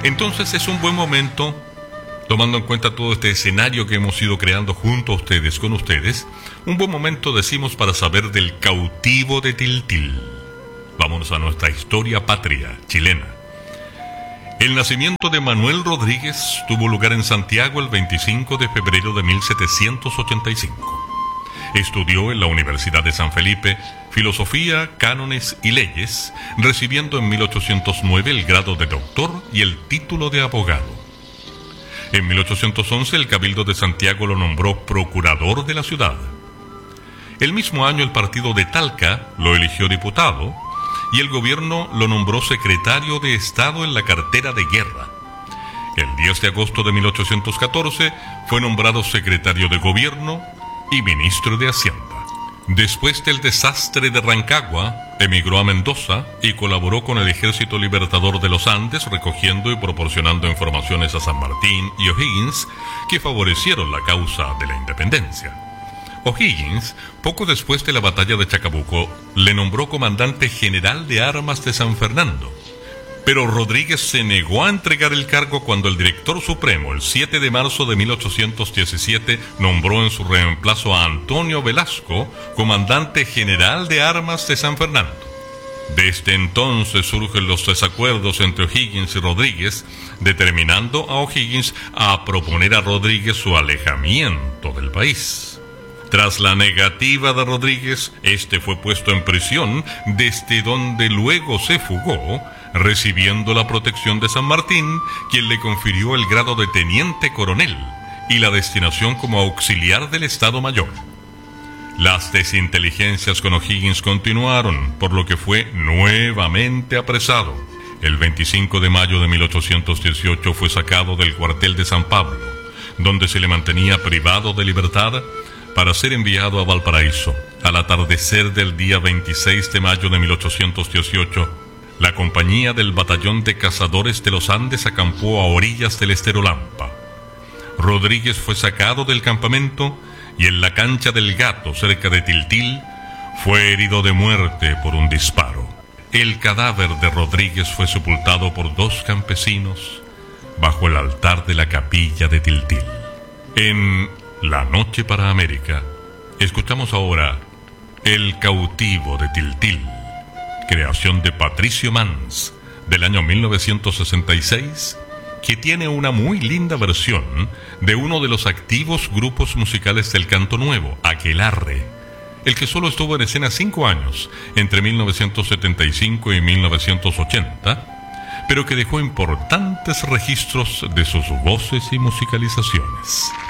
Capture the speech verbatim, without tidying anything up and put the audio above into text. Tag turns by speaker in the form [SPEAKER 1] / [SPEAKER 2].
[SPEAKER 1] Entonces es un buen momento, tomando en cuenta todo este escenario que hemos ido creando junto a ustedes, con ustedes, un buen momento decimos para saber del cautivo de Tiltil. Vámonos a nuestra historia patria chilena. El nacimiento de Manuel Rodríguez tuvo lugar en Santiago el veinticinco de febrero de mil setecientos ochenta y cinco. Estudió en la Universidad de San Felipe filosofía, cánones y leyes, recibiendo en mil ochocientos nueve el grado de doctor y el título de abogado. En mil ochocientos once el Cabildo de Santiago lo nombró procurador de la ciudad. El mismo año el partido de Talca lo eligió diputado y el gobierno lo nombró secretario de Estado en la cartera de guerra. El diez de agosto de mil ochocientos catorce fue nombrado secretario de gobierno y ministro de Hacienda. Después del desastre de Rancagua, emigró a Mendoza y colaboró con el Ejército Libertador de los Andes, recogiendo y proporcionando informaciones a San Martín y O'Higgins que favorecieron la causa de la independencia. O'Higgins, poco después de la batalla de Chacabuco, le nombró comandante general de armas de San Fernando. Pero Rodríguez se negó a entregar el cargo cuando el director supremo, el siete de marzo de mil ochocientos diecisiete, nombró en su reemplazo a Antonio Velasco comandante general de armas de San Fernando. Desde entonces surgen los desacuerdos entre O'Higgins y Rodríguez, determinando a O'Higgins a proponer a Rodríguez su alejamiento del país. Tras la negativa de Rodríguez, este fue puesto en prisión, desde donde luego se fugó, recibiendo la protección de San Martín, quien le confirió el grado de teniente coronel y la destinación como auxiliar del Estado Mayor. Las desinteligencias con O'Higgins continuaron, por lo que fue nuevamente apresado. El veinticinco de mayo de mil ochocientos dieciocho fue sacado del cuartel de San Pablo, donde se le mantenía privado de libertad, para ser enviado a Valparaíso. Al atardecer del día veintiséis de mayo de mil ochocientos dieciocho, la compañía del Batallón de Cazadores de los Andes acampó a orillas del estero Lampa. Rodríguez fue sacado del campamento y en la cancha del Gato, cerca de Tiltil, fue herido de muerte por un disparo. El cadáver de Rodríguez fue sepultado por dos campesinos bajo el altar de la capilla de Tiltil. En La Noche para América, escuchamos ahora El cautivo de Tiltil, creación de Patricio Mans, del año mil novecientos sesenta y seis, que tiene una muy linda versión de uno de los activos grupos musicales del canto nuevo, Aquelarre, el que solo estuvo en escena cinco años, entre mil novecientos setenta y cinco y mil novecientos ochenta, pero que dejó importantes registros de sus voces y musicalizaciones.